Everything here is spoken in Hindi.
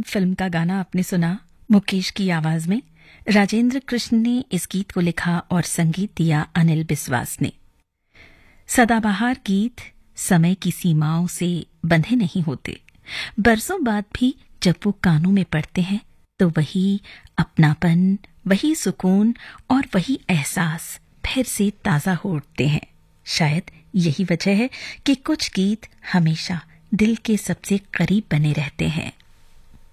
फिल्म का गाना आपने सुना मुकेश की आवाज में। राजेंद्र कृष्ण ने इस गीत को लिखा और संगीत दिया अनिल बिस्वास ने। सदाबहार गीत समय की सीमाओं से बंधे नहीं होते। बरसों बाद भी जब वो कानों में पड़ते हैं तो वही अपनापन, वही सुकून और वही एहसास फिर से ताजा हो उठते हैं। शायद यही वजह है कि कुछ गीत हमेशा दिल के सबसे करीब बने रहते हैं।